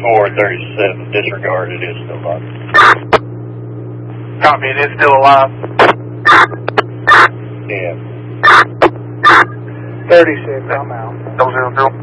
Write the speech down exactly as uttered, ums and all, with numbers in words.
four thirty-seven, disregard, it is still alive. Copy, it is still alive. Yeah. thirty-six, I'm out. Double zero zero.